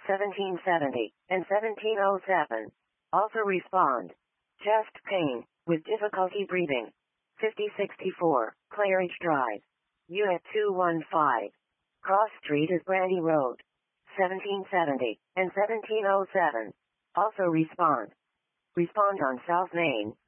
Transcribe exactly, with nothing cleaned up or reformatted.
seventeen seventy, and seventeen oh seven. Also respond. Chest pain, with difficulty breathing. fifty sixty-four, Claridge Drive. Unit two one five. Cross Street is Brandy Road. seventeen seventy, and seventeen oh seven. Also respond. Respond on South Main.